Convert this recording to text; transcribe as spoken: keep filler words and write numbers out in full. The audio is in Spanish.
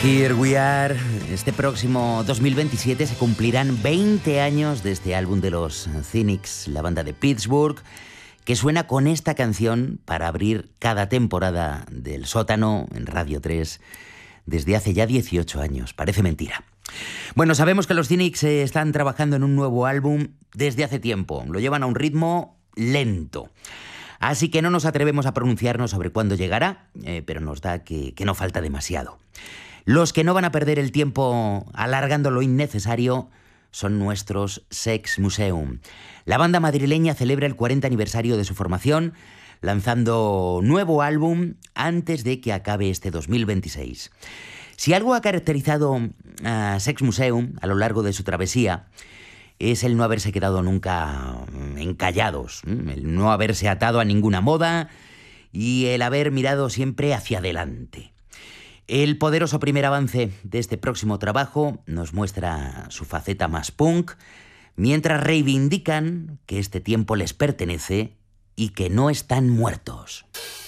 Here We Are. Este próximo dos mil veintisiete se cumplirán veinte años de este álbum de los Cynics, la banda de Pittsburgh, que suena con esta canción para abrir cada temporada del Sótano en Radio tres desde hace ya dieciocho años. Parece mentira. Bueno, sabemos que los Cynics eh, están trabajando en un nuevo álbum desde hace tiempo. Lo llevan a un ritmo lento. Así que no nos atrevemos a pronunciarnos sobre cuándo llegará, eh, pero nos da que, que no falta demasiado. Los que no van a perder el tiempo alargando lo innecesario son nuestros Sex Museum. La banda madrileña celebra el cuarenta aniversario de su formación, lanzando nuevo álbum antes de que acabe este dos mil veintiséis. Si algo ha caracterizado a Sex Museum a lo largo de su travesía, es el no haberse quedado nunca encallados, el no haberse atado a ninguna moda y el haber mirado siempre hacia adelante. El poderoso primer avance de este próximo trabajo nos muestra su faceta más punk, mientras reivindican que este tiempo les pertenece y que no están muertos.